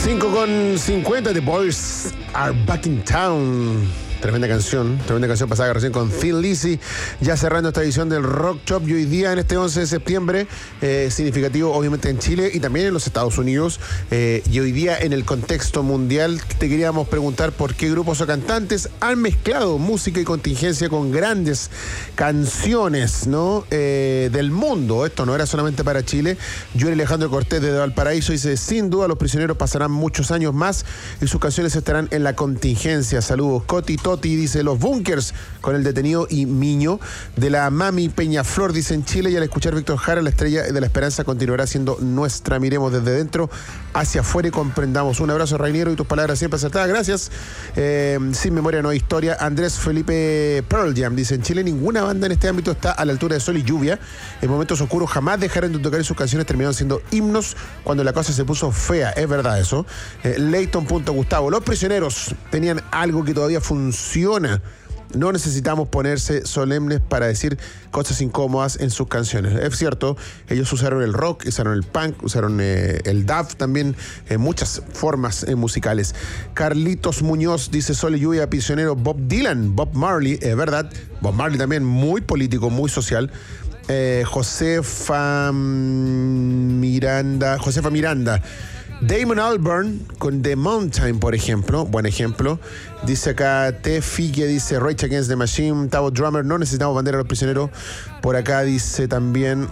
5:50, The Boys Are Back in Town. Tremenda canción pasada recién con Thin Lizzy, ya cerrando esta edición del Rock Shop. Y hoy día, en este 11 de septiembre, significativo obviamente en Chile y también en los Estados Unidos, y hoy día en el contexto mundial, te queríamos preguntar por qué grupos o cantantes han mezclado música y contingencia con grandes canciones, ¿no? Del mundo. Esto no era solamente para Chile. Yuri Alejandro Cortés de Valparaíso dice: sin duda los prisioneros pasarán muchos años más y sus canciones estarán en la contingencia. Saludos. Coti Toti dice: los Bunkers con el detenido y Miño. De la Mami Peñaflor dice: en Chile, y al escuchar Víctor Jara, la estrella de la esperanza continuará siendo nuestra. Miremos desde dentro hacia afuera y comprendamos. Un abrazo, Rainiero, y tus palabras siempre acertadas. Gracias. Sin memoria no hay historia. Andrés Felipe Pearl Jam dice: en Chile ninguna banda en este ámbito está a la altura de Sol y Lluvia. En momentos oscuros jamás dejaron de tocar y sus canciones terminaron siendo himnos cuando la cosa se puso fea. Es verdad eso. Leighton.Gustavo: los prisioneros tenían algo que todavía funciona. No necesitamos ponerse solemnes para decir cosas incómodas en sus canciones. Es cierto, ellos usaron el rock, usaron el punk, usaron el dub también, muchas formas musicales. Carlitos Muñoz dice: Sol y Lluvia, prisionero. Bob Dylan, Bob Marley, es verdad. Bob Marley también muy político, muy social. Josefa Miranda. Damon Albarn con The Mountain, por ejemplo, buen ejemplo. Dice acá Tefi, que dice Rage Against the Machine, Tavo Drummer, no necesitamos bandera a los prisioneros. Por acá dice también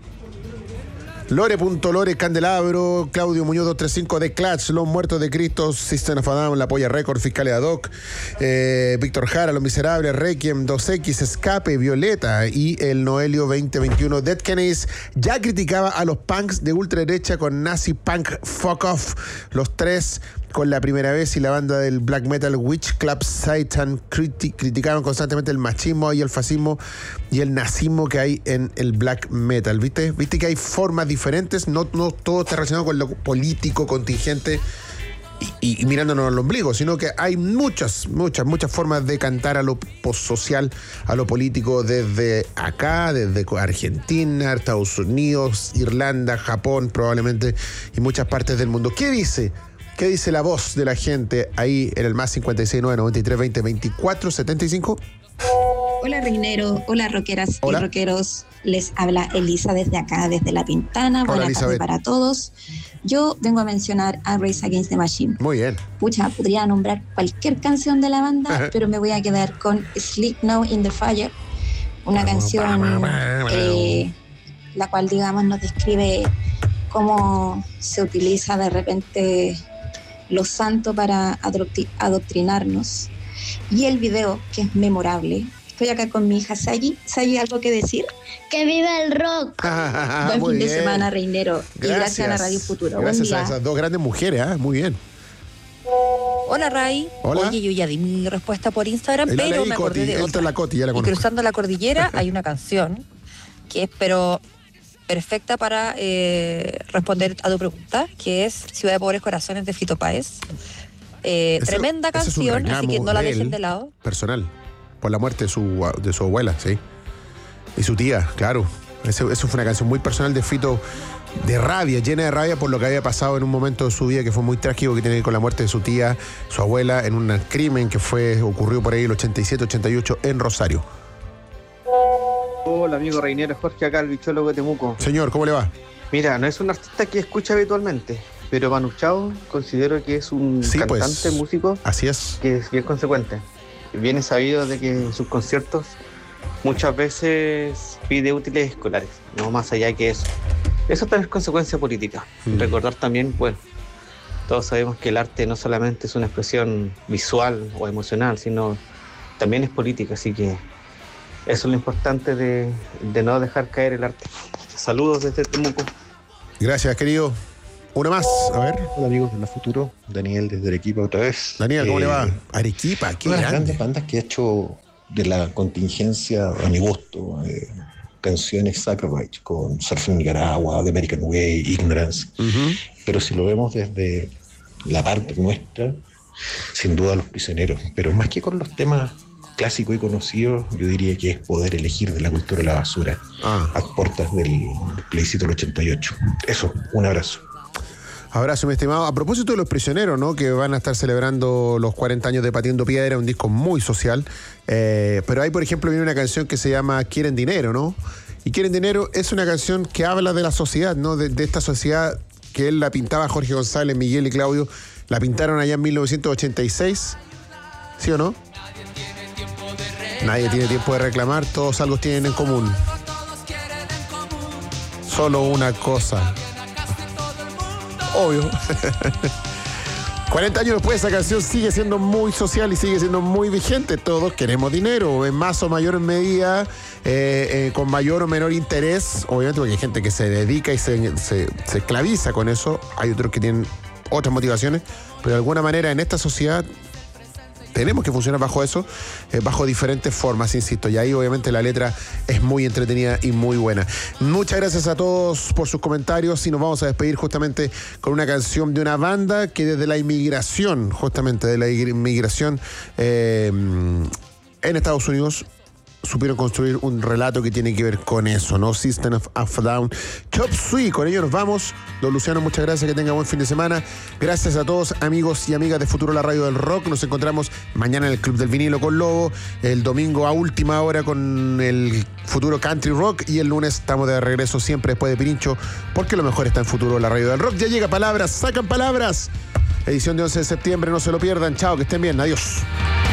Lore Candelabro, Claudio Muñoz 235, The Clash, Los Muertos de Cristo, System of a Down, La Polla Record, Fiscalía ad hoc, Víctor Jara, Los Miserables, Requiem, 2X, Escape, Violeta y el Noelio 2021. Dead Kennedys ya criticaba a los punks de ultraderecha con Nazi Punk Fuck Off. Los tres, con La Primera Vez y la banda del black metal Witch Club Satan, criticaron constantemente el machismo y el fascismo y el nazismo que hay en el black metal. ¿Viste que hay formas diferentes? No todo está relacionado con lo político, contingente y mirándonos al ombligo, sino que hay muchas formas de cantar a lo social, a lo político, desde acá, desde Argentina, Estados Unidos, Irlanda, Japón probablemente, y muchas partes del mundo. ¿Qué dice la voz de la gente ahí en el más 569 93 20 24 75? Hola Reinero, hola rockeras y rockeros. Les habla Elisa desde acá, desde La Pintana. Buenas tardes para todos. Yo vengo a mencionar a Rage Against the Machine. Muy bien. Pucha, podría nombrar cualquier canción de la banda, pero me voy a quedar con Sleep Now in the Fire, una canción la cual, digamos, nos describe cómo se utiliza de repente los santos para adoctrinarnos. Y el video, que es memorable. Estoy acá con mi hija Sayi. Sayi, ¿algo que decir? ¡Que viva el rock! Buen fin de semana, Reinero. Gracias. Y gracias a la Radio Futuro. Gracias a esas dos grandes mujeres, muy bien. Hola, Ray. Hola. Oye, yo ya di mi respuesta por Instagram, pero me acordé de otra. La Coti, ya la conozco. Y Cruzando la Cordillera hay una canción que es, pero perfecta para responder a tu pregunta, que es Ciudad de Pobres Corazones de Fito Páez. Tremenda canción, así que no la dejen de lado. Personal, por la muerte de su abuela, sí. Y su tía, claro. Eso fue una canción muy personal de Fito, de rabia, llena de rabia por lo que había pasado en un momento de su vida que fue muy trágico, que tiene que ver con la muerte de su tía, su abuela, en un crimen que ocurrió por ahí el 87-88 en Rosario. Hola amigo Reinero, Jorge acá, el bichólogo de Temuco. Señor, ¿cómo le va? Mira, no es un artista que escucha habitualmente, pero Manu Chao considero que es un cantante, músico. Así es. Que es bien consecuente. Viene sabido de que en sus conciertos muchas veces pide útiles escolares, no más allá que eso. Eso también es consecuencia política. Recordar también, bueno, todos sabemos que el arte no solamente es una expresión visual o emocional, sino también es política, así que eso es lo importante de no dejar caer el arte. Saludos desde Temuco. Gracias, querido. Una más, a ver. Hola amigos de La Futuro, Daniel desde Arequipa otra vez. Daniel, ¿cómo le va? Arequipa, qué grande. Una de las grandes bandas que ha hecho de la contingencia, a mi gusto, canciones Sacrifice con Surfing Nicaragua, The American Way, Ignorance. Pero si lo vemos desde la parte nuestra, sin duda Los Prisioneros. Pero más que con los temas clásicos y conocidos, yo diría que es Poder Elegir de La Cultura de la Basura, a puertas del plebiscito del 88. Eso, un abrazo. Abrazo, mi estimado. A propósito de Los Prisioneros, ¿no? Que van a estar celebrando los 40 años de Pateando Piedra, un disco muy social. Pero ahí, por ejemplo, viene una canción que se llama Quieren Dinero, ¿no? Y Quieren Dinero es una canción que habla de la sociedad, ¿no? De esta sociedad que él la pintaba, Jorge González, Miguel y Claudio, la pintaron allá en 1986. ¿Sí o no? Nadie tiene tiempo de reclamar, todos algo tienen en común. Solo una cosa. Obvio. 40 años después, esa canción sigue siendo muy social y sigue siendo muy vigente. Todos queremos dinero, en más o mayor medida, con mayor o menor interés. Obviamente, porque hay gente que se dedica y se esclaviza con eso. Hay otros que tienen otras motivaciones. Pero de alguna manera, en esta sociedad, tenemos que funcionar bajo eso, bajo diferentes formas, insisto. Y ahí obviamente la letra es muy entretenida y muy buena. Muchas gracias a todos por sus comentarios y nos vamos a despedir justamente con una canción de una banda que desde la inmigración, justamente de la inmigración en Estados Unidos, supieron construir un relato que tiene que ver con eso, ¿no? System of a Down, Chop Suey. Con ello nos vamos. Don Luciano, muchas gracias, que tenga buen fin de semana. Gracias a todos, amigos y amigas de Futuro, la radio del rock. Nos encontramos mañana en el Club del Vinilo con Lobo, el domingo a última hora con el Futuro Country Rock y el lunes estamos de regreso siempre después de Pirincho, porque lo mejor está en Futuro, la radio del rock. Ya llega Palabras, sacan palabras. Edición de 11 de septiembre, no se lo pierdan. Chao, que estén bien, adiós.